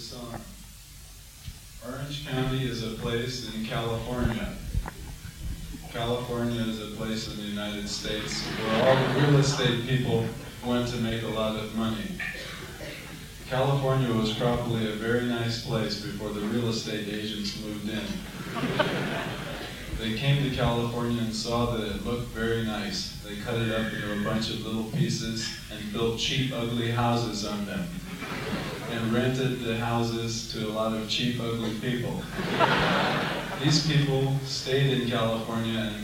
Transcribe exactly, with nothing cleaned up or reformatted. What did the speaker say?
song. Orange County is a place in California. California is a place in the United States where all the real estate people went to make a lot of money. California was probably a very nice place before the real estate agents moved in. They came to California and saw that it looked very nice. They cut it up into a bunch of little pieces and built cheap, ugly houses on them, and rented the houses to a lot of cheap, ugly people. These people stayed in California and